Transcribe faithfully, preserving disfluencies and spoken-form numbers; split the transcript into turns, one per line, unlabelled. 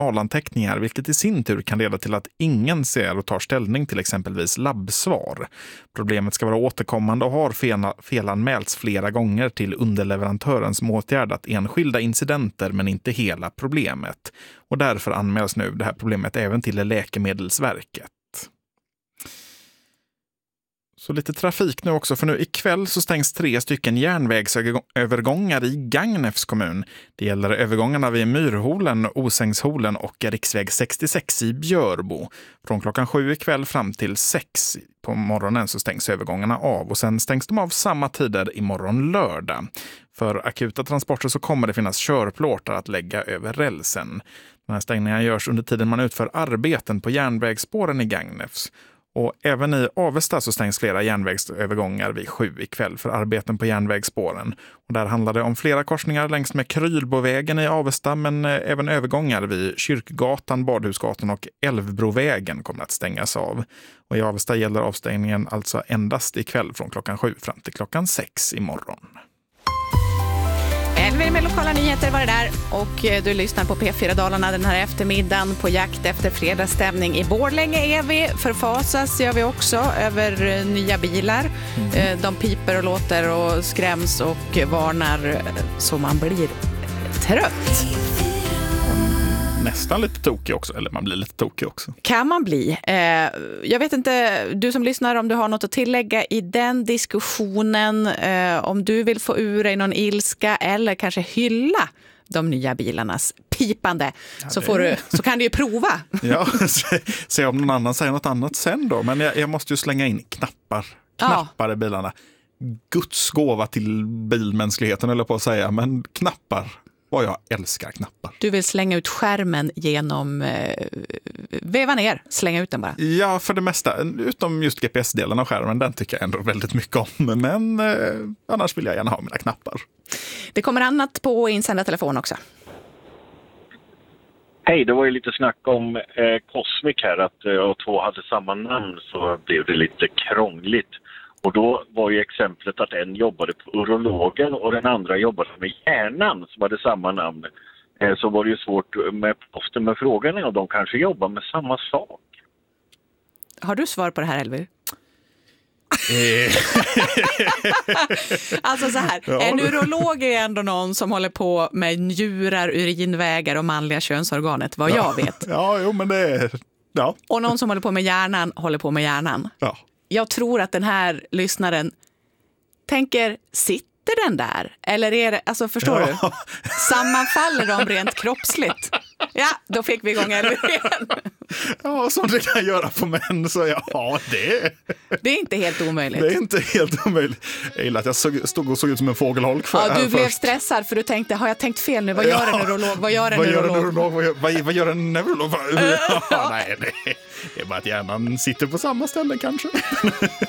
journalanteckningar, vilket i sin tur kan leda till att ingen ser och tar ställning till exempelvis labbsvar. Problemet ska vara återkommande och har fel- felanmälts flera gånger till underleverantören som åtgärdat enskilda incidenter men inte hela problemet. Och därför anmäls nu det här problemet även till Läkemedelsverket. Så lite trafik nu också, för nu ikväll så stängs tre stycken järnvägsövergångar i Gagnefs kommun. Det gäller övergångarna vid Myrholen, Osängsholen och riksväg sextiosex i Björbo. Från klockan sju ikväll fram till sex på morgonen så stängs övergångarna av och sen stängs de av samma tider imorgon lördag. För akuta transporter så kommer det finnas körplåtar att lägga över rälsen. Den här stängningen görs under tiden man utför arbeten på järnvägsspåren i Gagnefs. Och även i Avesta så stängs flera järnvägsövergångar vid sju ikväll för arbeten på järnvägsspåren. Och där handlar det om flera korsningar längs med Krylbovägen i Avesta, men även övergångar vid Kyrkgatan, Badhusgatan och Älvbrovägen kommer att stängas av. Och i Avesta gäller avstängningen alltså endast ikväll från klockan sju fram till klockan sex imorgon.
Elvir med lokala nyheter var det där, och du lyssnar på P fyra Dalarna den här eftermiddagen på jakt efter fredagsstämning. I Borlänge är vi, förfasas gör vi också över nya bilar. Mm. De piper och låter och skräms och varnar så man blir trött.
Nästan lite tokig också, eller man blir lite tokig också.
Kan man bli. Eh, jag vet inte, du som lyssnar, om du har något att tillägga i den diskussionen. Eh, om du vill få ur dig någon ilska eller kanske hylla de nya bilarnas pipande, ja, så, får du, så kan du ju prova. Ja,
se, se om någon annan säger något annat sen då. Men jag, jag måste ju slänga in knappar. Knappar ja. I bilarna. Guds gåva till bilmänskligheten, eller på att säga, men knappar. Och jag älskar knappar.
Du vill slänga ut skärmen genom eh, veva ner, slänga ut den bara.
Ja, för det mesta, utom just G P S-delen av skärmen, den tycker jag ändå väldigt mycket om. Men eh, annars vill jag gärna ha mina knappar.
Det kommer annat på insända telefon också.
Hej, det var ju lite snack om eh, Cosmic här, att eh, två hade samma namn, så blev det lite krångligt. Och då var ju exemplet att en jobbade på urologen och den andra jobbade med hjärnan som hade samma namn. Eh, så var det ju svårt med posten med frågan om de kanske jobbar med samma sak.
Har du svar på det här, Elvir? Alltså så här, ja. En urolog är ändå någon som håller på med njurar, urinvägar och manliga könsorganet, vad jag vet.
Ja, jo, men det är... Ja.
Och någon som håller på med hjärnan håller på med hjärnan.
Ja.
Jag tror att den här lyssnaren tänker, sitter den där? Eller är det, alltså förstår ja. du? Sammanfaller de rent kroppsligt? Ja, då fick vi igång Elvir igen.
Ja, som det kan göra på män, så ja, det
Det är inte helt omöjligt.
Det är inte helt omöjligt. Jag gillar att jag såg, stod och såg ut som en fågelholk. För,
ja, du blev
först.
stressad för du tänkte, har jag tänkt fel nu? Vad gör ja. en neurolog? Vad gör en
vad
neurolog?
Gör en neurolog? Vad, gör, vad, vad gör en neurolog? Ja, nej, det är bara att hjärnan sitter på samma ställe kanske.